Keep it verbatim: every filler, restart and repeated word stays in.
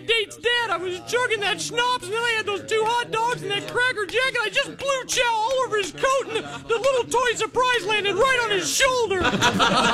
date's dad. I was chugging that schnapps, and then I had those two hot dogs and that Cracker Jack, and I just blew chow all over his coat, and the, the little toy surprise landed right on his shoulder.